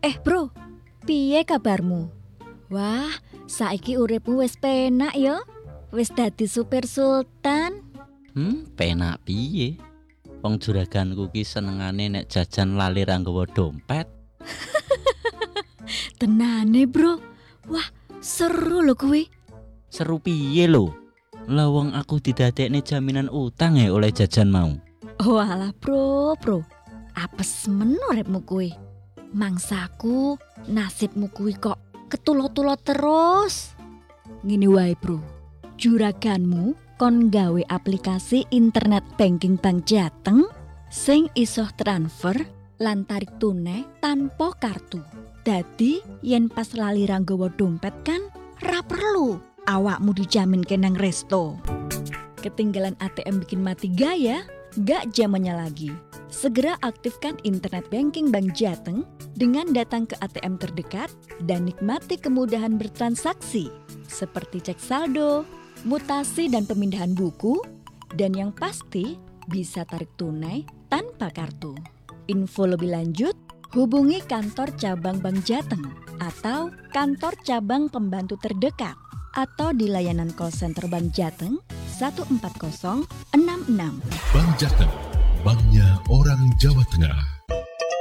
Bro, piye kabarmu? Wah, saiki uripmu wis penak ya? Wis dadi supir sultan? Penak piye? Wong juraganku ki senengane nek jajan lali ra nggawa dompet. Tenane, Bro. Wah, seru lho kuwi. Seru piye lho? Lah wong aku didadekne jaminan utang oleh jajan mau. Walah, Bro. Apes men uripmu kuwi. Mangsaku, nasibmu kuwi kok ketulo-tulo terus. Ngene wae, Bro. Juraganmu kon gawe aplikasi internet banking Bank Jateng sing iso transfer lan tarik tunai tanpa kartu. Dadi yen pas lali ra nggawa dompet kan ra perlu awakmu dijaminke nang resto. Ketinggalan ATM bikin mati gaya, gak zamannya lagi. Segera aktifkan internet banking Bank Jateng dengan datang ke ATM terdekat dan nikmati kemudahan bertransaksi seperti cek saldo, mutasi dan pemindahan buku, dan yang pasti bisa tarik tunai tanpa kartu. Info lebih lanjut, hubungi kantor cabang Bank Jateng atau kantor cabang pembantu terdekat atau di layanan call center Bank Jateng 14066. Bank Jateng, banknya orang Jawa Tengah.